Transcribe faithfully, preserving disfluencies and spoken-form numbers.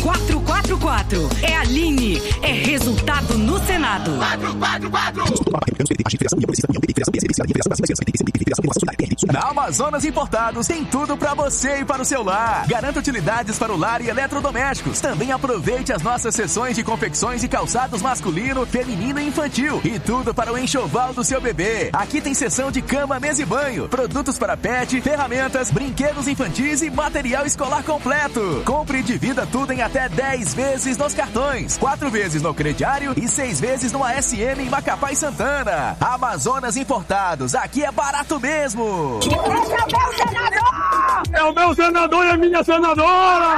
quatro quatro quatro. É Aline. É resultado no Senado. quatro quatro quatro. Na Amazonas Importados tem tudo pra você e para o seu lar. Garanta utilidades para o lar e eletrodomésticos. Também aproveite as nossas seções de confecções e calçados masculino, feminino e infantil. E tudo para o enxoval do seu bebê. Aqui tem seção de cama, mesa e banho, produtos para pet, ferramentas, brinquedos infantis e material escolar completo. Compre e divida tudo em até dez vezes nos cartões, quatro vezes no crediário e seis vezes no A S M em Macapá e Santana. Amazonas Importados, aqui é barato mesmo. Esse é o meu senador! É o meu senador e a minha senadora!